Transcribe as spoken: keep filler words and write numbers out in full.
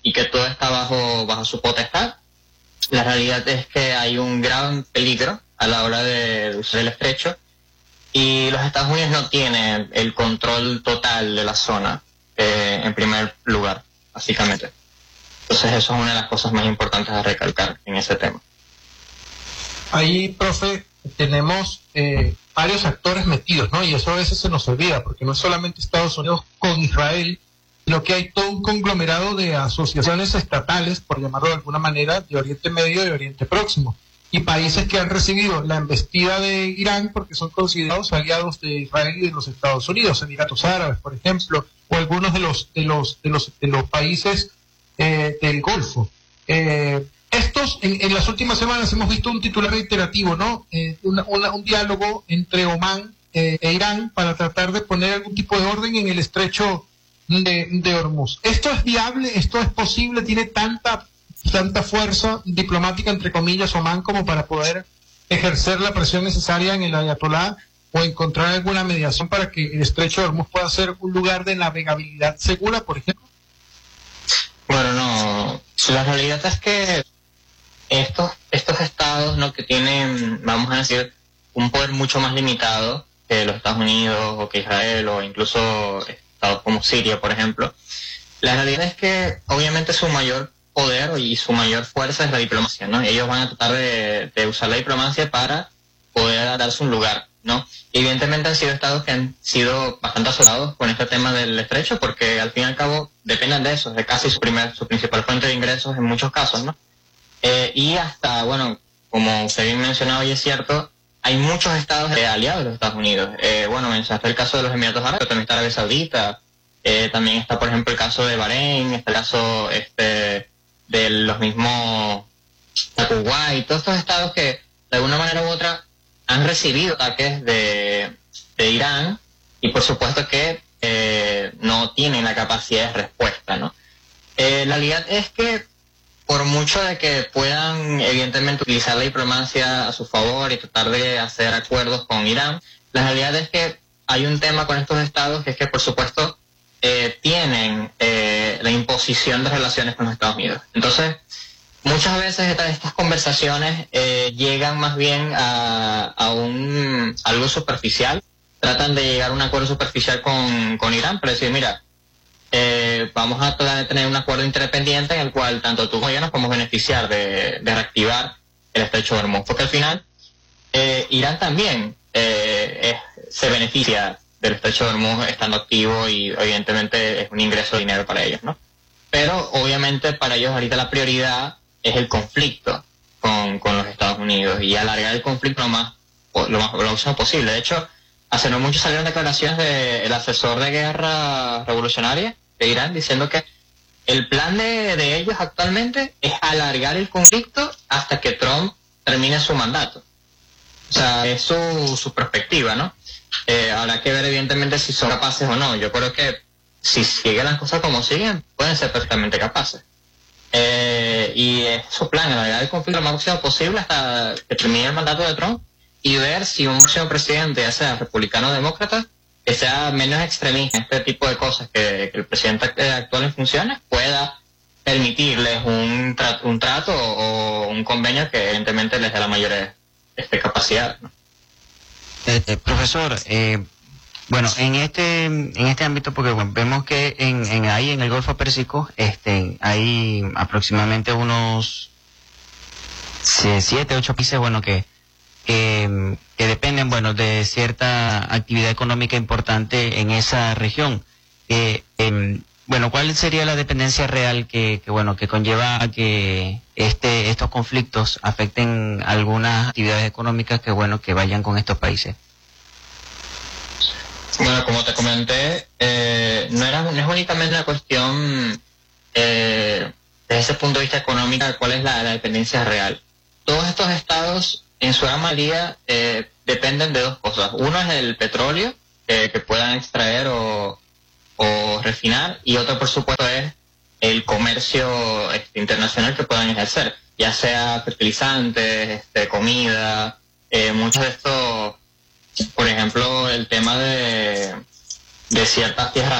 y que todo está bajo, bajo su potestad. La realidad es que hay un gran peligro a la hora de usar el estrecho y los Estados Unidos no tienen el control total de la zona, eh, en primer lugar, básicamente. Entonces eso es una de las cosas más importantes a recalcar en ese tema. Ahí, profe, tenemos eh, varios actores metidos, ¿no? Y eso a veces se nos olvida, porque no es solamente Estados Unidos con Israel, sino que hay todo un conglomerado de asociaciones estatales, por llamarlo de alguna manera, de Oriente Medio y Oriente Próximo, y países que han recibido la embestida de Irán porque son considerados aliados de Israel y de los Estados Unidos, Emiratos Árabes, por ejemplo, o algunos de los de los de los de los países eh, del Golfo. Eh, estos, en, en las últimas semanas hemos visto un titular reiterativo, ¿no? Eh, una, una, un diálogo entre Omán eh, e Irán para tratar de poner algún tipo de orden en el estrecho de, de Hormuz. ¿Esto es viable? ¿Esto es posible? ¿Tiene tanta tanta fuerza diplomática, entre comillas, Omán, como para poder ejercer la presión necesaria en el Ayatolá o encontrar alguna mediación para que el estrecho de Hormuz pueda ser un lugar de navegabilidad segura, por ejemplo? Bueno, no, la realidad es que estos estos estados, ¿no?, que tienen, vamos a decir, un poder mucho más limitado que los Estados Unidos o que Israel o incluso estados como Siria, por ejemplo, la realidad es que obviamente su mayor poder y su mayor fuerza es la diplomacia, ¿no? Ellos van a tratar de, de usar la diplomacia para poder darse un lugar, ¿no? Evidentemente han sido estados que han sido bastante asolados con este tema del estrecho porque al fin y al cabo dependen de eso, de casi su primer, su principal fuente de ingresos en muchos casos, ¿no? Eh, y hasta, bueno, como usted bien mencionado y es cierto, hay muchos estados eh, aliados de los Estados Unidos. Eh, bueno, mencionaste el caso de los Emiratos Árabes, pero también está Arabia Saudita, eh, también está, por ejemplo, el caso de Bahrein, está el caso este de los mismos Kuwait, todos estos estados que de alguna manera u otra han recibido ataques de, de Irán y por supuesto que eh, no tienen la capacidad de respuesta, ¿no? Eh, la realidad es que por mucho de que puedan evidentemente utilizar la diplomacia a su favor y tratar de hacer acuerdos con Irán, la realidad es que hay un tema con estos estados que es que por supuesto eh, tienen eh, la imposición de relaciones con los Estados Unidos. Entonces, muchas veces estas, estas conversaciones eh, llegan más bien a, a un algo superficial, tratan de llegar a un acuerdo superficial con, con Irán para decir, mira, eh, vamos a tratar de tener un acuerdo interdependiente en el cual tanto tú como yo nos podemos beneficiar de, de reactivar el estrecho de Hormuz, porque al final eh, Irán también eh, es, se beneficia del estrecho de Hormuz estando activo y evidentemente es un ingreso de dinero para ellos, ¿no? Pero obviamente para ellos ahorita la prioridad es el conflicto con, con los Estados Unidos y alargar el conflicto lo más lo más, lo más posible. De hecho, hace no mucho salieron declaraciones del asesor de guerra revolucionaria de Irán diciendo que el plan de, de ellos actualmente es alargar el conflicto hasta que Trump termine su mandato. O sea, es su, su perspectiva, ¿no? Eh, habrá que ver evidentemente si son capaces o no. Yo creo que si siguen las cosas como siguen, pueden ser perfectamente capaces. Eh, y es su plan, alargar el conflicto lo máximo posible hasta que termine el mandato de Trump y ver si un próximo presidente, ya sea republicano o demócrata, que sea menos extremista en este tipo de cosas, que, que el presidente actual en funciones pueda permitirles un trato, un trato o un convenio que evidentemente les dé la mayor este, capacidad, ¿no? Eh, eh, profesor, eh, bueno, en este en este ámbito, porque bueno, vemos que en, en ahí en el Golfo Pérsico este, hay aproximadamente unos siete, ocho países, bueno, que, que que dependen, bueno, de cierta actividad económica importante en esa región. Eh, eh, bueno, ¿cuál sería la dependencia real que, que bueno que conlleva a que este estos conflictos afecten algunas actividades económicas que bueno que vayan con estos países? Bueno, como te comenté, eh, no era no es únicamente una cuestión eh, desde ese punto de vista económico, cuál es la, la dependencia real. Todos estos estados, en su gran mayoría, eh, dependen de dos cosas. Uno es el petróleo eh, que puedan extraer o, o refinar, y otro, por supuesto, es el comercio este, internacional que puedan ejercer, ya sea fertilizantes, este, comida, eh, muchos de estos, por ejemplo, el tema de, de ciertas tierras